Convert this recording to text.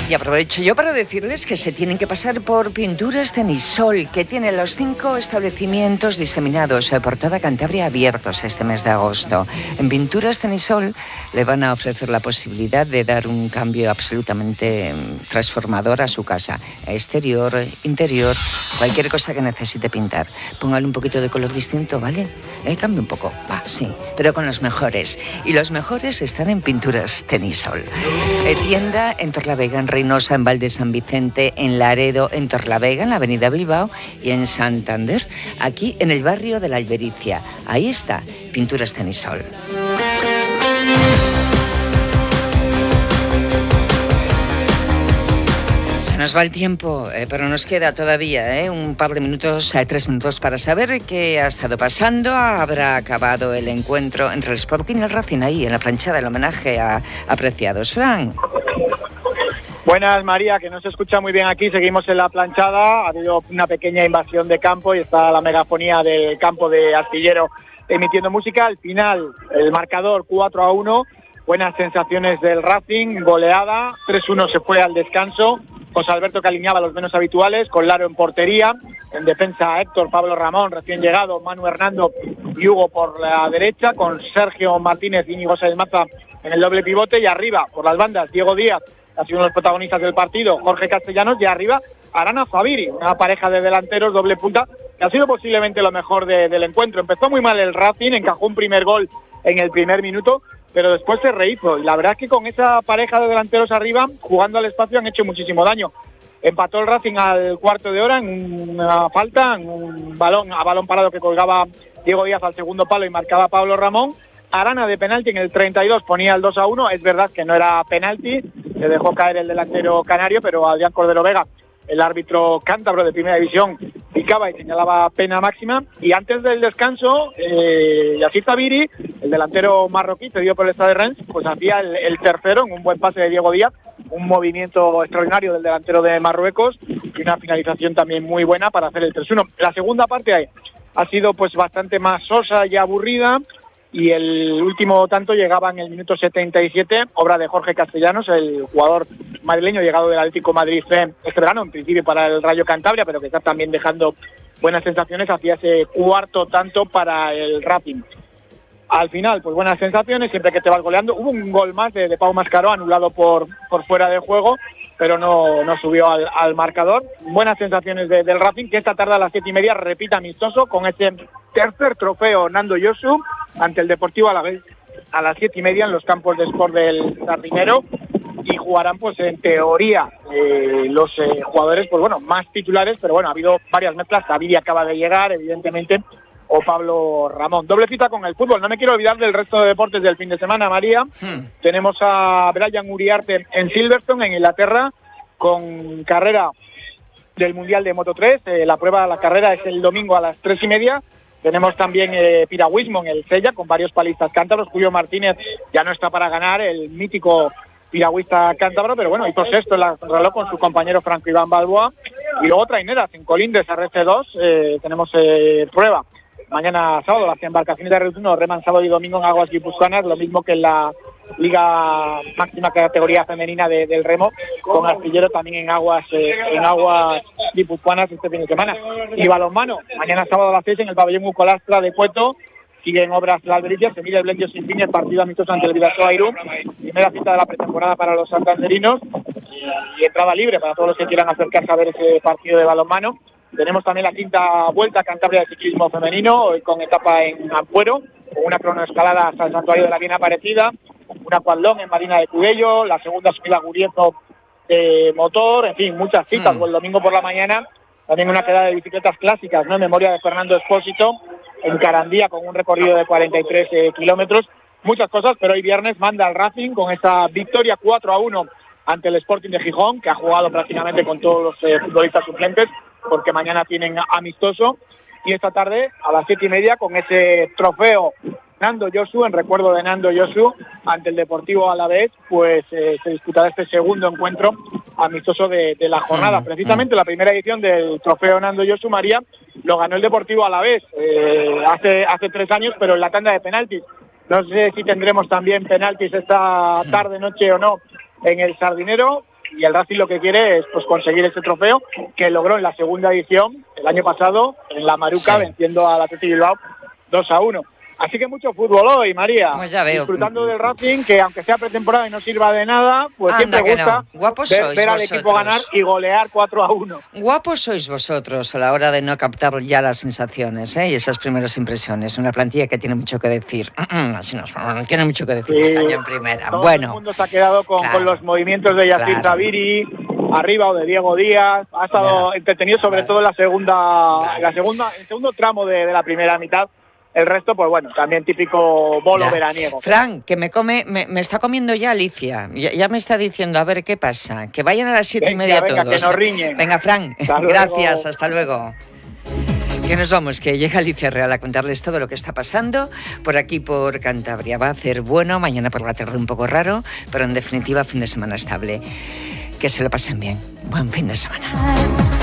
Y aprovecho yo para decirles que se tienen que pasar por Pinturas Tenisol, que tiene los 5 establecimientos diseminados por toda Cantabria abiertos este mes de agosto. En Pinturas Tenisol le van a ofrecer la posibilidad de dar un cambio absolutamente transformador a su casa. Exterior, interior, cualquier cosa que necesite pintar. Póngale un poquito de color distinto, ¿vale? Cambie un poco, va, sí, pero con los mejores. Y los mejores están en Pinturas Tenisol. Tienda en Torlavega, en Reynosa, en Val de San Vicente, en Laredo, en Torlavega, en la avenida Bilbao y en Santander, aquí en el barrio de la Albericia. Ahí está, Pinturas Tenisol. Nos va el tiempo, pero nos queda todavía un par de minutos, 3 minutos para saber qué ha estado pasando. Habrá acabado el encuentro entre el Sporting y el Racing ahí, en la planchada, el homenaje a Preciados. Fran. Buenas, María, que no se escucha muy bien aquí. Seguimos en la planchada. Ha habido una pequeña invasión de campo y está la megafonía del campo de Astillero emitiendo música. Al final, el marcador 4-1. Buenas sensaciones del Racing, goleada. 3-1 se fue al descanso. José Alberto que alineaba los menos habituales, con Laro en portería, en defensa Héctor, Pablo Ramón, recién llegado, Manu Hernando y Hugo por la derecha, con Sergio Martínez y Íñigo Sáenz Maza en el doble pivote, y arriba, por las bandas, Diego Díaz, que ha sido uno de los protagonistas del partido, Jorge Castellanos, y arriba, Arana Faviri, una pareja de delanteros, doble punta, que ha sido posiblemente lo mejor del encuentro. Empezó muy mal el Racing, encajó un primer gol en el primer minuto, pero después se rehizo, y la verdad es que con esa pareja de delanteros arriba, jugando al espacio, han hecho muchísimo daño. Empató el Racing al cuarto de hora en una falta, en un balón parado que colgaba Diego Díaz al segundo palo y marcaba Pablo Ramón. Arana de penalti en el 32 ponía el 2-1, es verdad que no era penalti, le dejó caer el delantero canario, pero Adrián Cordero Vega, el árbitro cántabro de Primera División, picaba y señalaba pena máxima. Y antes del descanso, Yassir Tabiri, el delantero marroquí cedido por el Stade de Rennes, pues hacía el tercero en un buen pase de Diego Díaz, un movimiento extraordinario del delantero de Marruecos y una finalización también muy buena para hacer el 3-1. La segunda parte ha sido pues bastante más sosa y aburrida, y el último tanto llegaba en el minuto 77, obra de Jorge Castellanos, el jugador madrileño llegado del Atlético Madrid este verano, en principio para el Rayo Cantabria, pero que está también dejando buenas sensaciones hacia ese cuarto tanto para el Racing. Al final, pues buenas sensaciones, siempre que te vas goleando. Hubo un gol más de Pau Mascaró, anulado por fuera de juego, pero no subió al marcador. Buenas sensaciones del Racing, que esta tarde a las 7:30 repita amistoso con ese tercer trofeo Nando Yosu ante el Deportivo Alavés a las 7:30 en los campos de Sport del Sardinero, y jugarán pues en teoría los jugadores pues bueno más titulares, pero bueno, ha habido varias mezclas. David acaba de llegar, evidentemente, o Pablo Ramón. Doble cita con el fútbol. No me quiero olvidar del resto de deportes del fin de semana, María. Tenemos a Brian Uriarte en Silverstone, en Inglaterra, con carrera del Mundial de Moto 3. La carrera es el domingo a las 3:30. Tenemos también piragüismo en el Sella, con varios palistas cántabros. Julio Martínez ya no está para ganar, el mítico piragüista cántabro, pero bueno, hizo sexto en la reloj con su compañero Franco Iván Balboa. Y luego traineras en Colindres, RC2, tenemos prueba mañana sábado, las embarcaciones de R1 reman sábado y domingo en aguas guipuzcoanas, lo mismo que en la Liga Máxima Categoría Femenina del remo, con Astillero también en aguas guipuzcoanas este fin de semana. Y balonmano, mañana sábado a las 6 en el pabellón Ucolastra de Cueto, siguen obras la Albericia, se mide el Blendio sin fin, el partido amistoso ante el Vidasoa Irún, primera cita de la pretemporada para los santanderinos, y entrada libre para todos los que quieran acercarse a ver ese partido de balonmano. Tenemos también la quinta vuelta a Cantabria de ciclismo femenino, hoy con etapa en Ampuero, con una cronoescalada hasta el santuario de la Bien Aparecida, una cuadlón en Marina de Cudello, la segunda subida a Guriezo de motor, en fin, muchas citas. O el domingo por la mañana también una quedada de bicicletas clásicas, ¿no?, en memoria de Fernando Espósito, en Carandía, con un recorrido de 43 kilómetros. Muchas cosas, pero hoy viernes manda al Racing con esa victoria 4-1 ante el Sporting de Gijón, que ha jugado prácticamente con todos los futbolistas suplentes, porque mañana tienen amistoso, y esta tarde a las 7:30 con ese trofeo Nando Yosu, en recuerdo de Nando Yosu, ante el Deportivo Alavés, pues se disputará este segundo encuentro amistoso de la jornada. Precisamente la primera edición del trofeo Nando Yosu, María, lo ganó el Deportivo Alavés hace 3 años, pero en la tanda de penaltis. No sé si tendremos también penaltis esta tarde, noche o no, en el Sardinero. y el Racing lo que quiere es pues conseguir este trofeo que logró en la segunda edición el año pasado en la Maruca, sí, venciendo al Athletic Bilbao 2-1. Así que mucho fútbol hoy, María. Pues ya veo. Disfrutando del Racing, que aunque sea pretemporada y no sirva de nada, pues siempre gusta ver al equipo ganar y golear 4-1. Guapos sois vosotros a la hora de no captar ya las sensaciones, y esas primeras impresiones. Una plantilla que tiene mucho que decir. Así tiene mucho que decir este año en primera. Todo el mundo se ha quedado con los movimientos de Yacir Zaviri arriba o de Diego Díaz. Ha estado entretenido sobre todo en el segundo tramo de la primera mitad. El resto, pues bueno, también típico bolo veraniego. Fran, que me está comiendo ya Alicia. Ya me está diciendo, a ver qué pasa. Que vayan a las 7:30 todos. Que nos riñen. Venga, Fran, gracias, hasta luego. Que nos vamos, que llega Alicia Real a contarles todo lo que está pasando por aquí, por Cantabria. Va a hacer bueno, mañana por la tarde un poco raro, pero en definitiva fin de semana estable. Que se lo pasen bien. Buen fin de semana.